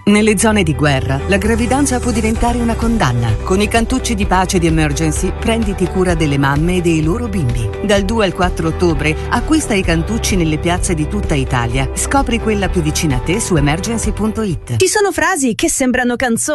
Nelle zone di guerra, la gravidanza può diventare una condanna. Con i cantucci di pace di Emergency, prenditi cura delle mamme e dei loro bimbi. Dal 2 al 4 ottobre, acquista i cantucci nelle piazze di tutta Italia. Scopri quella più vicina a te su emergency.it. Ci sono frasi che sembrano canzoni.